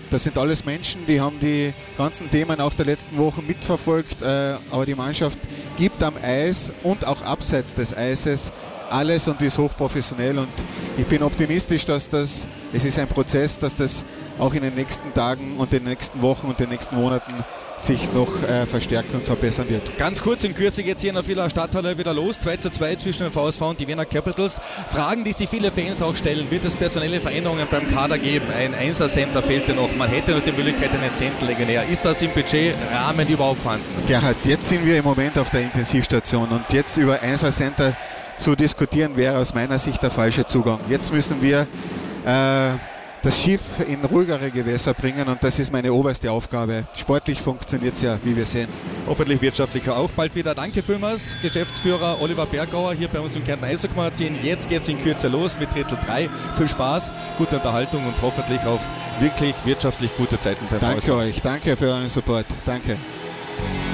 das sind alles Menschen, die haben die ganzen Themen auch der letzten Wochen mitverfolgt, aber die Mannschaft gibt am Eis und auch abseits des Eises alles und ist hochprofessionell, und ich bin optimistisch, dass es ist ein Prozess, dass das auch in den nächsten Tagen und den nächsten Wochen und den nächsten Monaten sich noch verstärken und verbessern wird. Ganz kurz in Kürze geht es hier in der Villach Stadthalle wieder los, 2:2 zwischen dem VSV und die Vienna Capitals. Fragen, die sich viele Fans auch stellen: Wird es personelle Veränderungen beim Kader geben? Ein Einser-Center fehlt ja noch, man hätte noch die Möglichkeit einen Zentrallegionär. Ist das im Budgetrahmen überhaupt vorhanden? Gerhard, jetzt sind wir im Moment auf der Intensivstation, und jetzt über Einser-Center zu diskutieren wäre aus meiner Sicht der falsche Zugang. Jetzt müssen wir das Schiff in ruhigere Gewässer bringen, und das ist meine oberste Aufgabe. Sportlich funktioniert es ja, wie wir sehen. Hoffentlich wirtschaftlicher auch bald wieder. Danke vielmals, Geschäftsführer Oliver Bergauer hier bei uns im Kärntner Eishockey-Magazin. Jetzt geht es in Kürze los mit Drittel 3. Viel Spaß, gute Unterhaltung und hoffentlich auf wirklich wirtschaftlich gute Zeiten beim VSV. Danke euch, danke für euren Support. Danke.